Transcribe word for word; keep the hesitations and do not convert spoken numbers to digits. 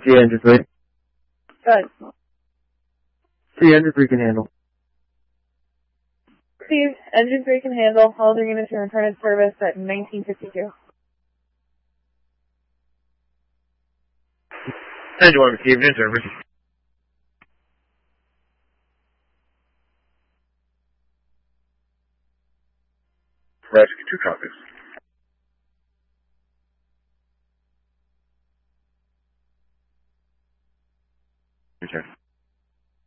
See engine three. Good. See engine three can handle. Steve, engine three can handle. All other units are returning service at nineteen fifty-two. Engine one received in service. Rescue two copies. Okay.